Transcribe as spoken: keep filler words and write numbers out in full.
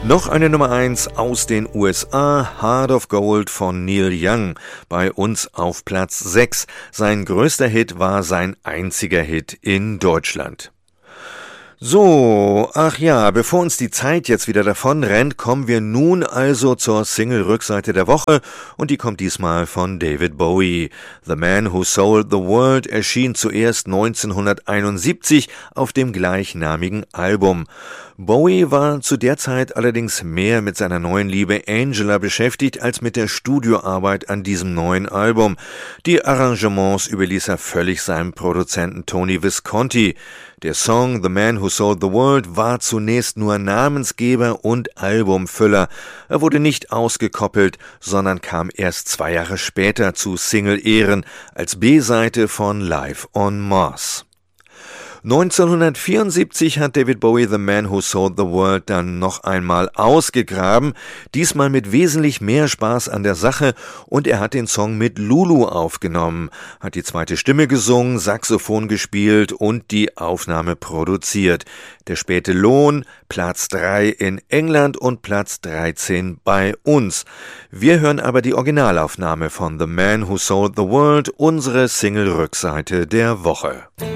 Noch eine Nummer eins aus den U S A, Heart of Gold von Neil Young, bei uns auf Platz sechs. Sein größter Hit war sein einziger Hit in Deutschland. So, ach ja, bevor uns die Zeit jetzt wieder davon rennt, kommen wir nun also zur Single-Rückseite der Woche und die kommt diesmal von David Bowie. The Man Who Sold the World erschien zuerst neunzehnhunderteinundsiebzig auf dem gleichnamigen Album. Bowie war zu der Zeit allerdings mehr mit seiner neuen Liebe Angela beschäftigt als mit der Studioarbeit an diesem neuen Album. Die Arrangements überließ er völlig seinem Produzenten Tony Visconti. Der Song The Man Who Sold the World war zunächst nur Namensgeber und Albumfüller. Er wurde nicht ausgekoppelt, sondern kam erst zwei Jahre später zu Single-Ehren als B-Seite von Live on Mars. neunzehnhundertvierundsiebzig hat David Bowie The Man Who Sold the World dann noch einmal ausgegraben, diesmal mit wesentlich mehr Spaß an der Sache, und er hat den Song mit Lulu aufgenommen, hat die zweite Stimme gesungen, Saxophon gespielt und die Aufnahme produziert. Der späte Lohn, Platz drei in England und Platz dreizehn bei uns. Wir hören aber die Originalaufnahme von The Man Who Sold the World, unsere Single-Rückseite der Woche.